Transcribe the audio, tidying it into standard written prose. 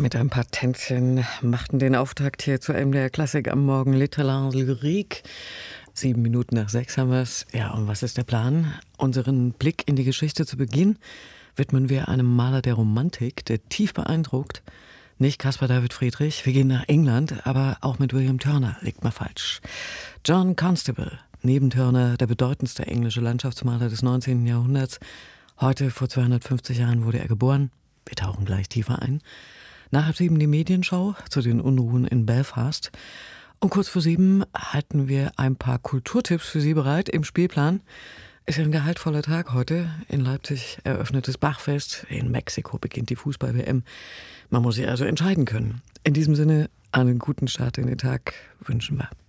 mit ein paar Tänzchen machten den Auftakt hier zu MDR Klassik am Morgen. Littelin Lyrique. 6:07 haben wir es. Ja, und was ist der Plan? Unseren Blick in die Geschichte zu Beginn widmen wir einem Maler der Romantik, der tief beeindruckt. Nicht Caspar David Friedrich, wir gehen nach England, aber auch mit William Turner liegt mal falsch. John Constable, neben Turner der bedeutendste englische Landschaftsmaler des 19. Jahrhunderts. Heute, vor 250 Jahren, wurde er geboren. Wir tauchen gleich tiefer ein. Nach 7 die Medienschau zu den Unruhen in Belfast. Und kurz vor 7 halten wir ein paar Kulturtipps für Sie bereit im Spielplan. Ist ein gehaltvoller Tag heute. In Leipzig eröffnet das Bachfest. In Mexiko beginnt die Fußball-WM. Man muss sich also entscheiden können. In diesem Sinne, einen guten Start in den Tag wünschen wir.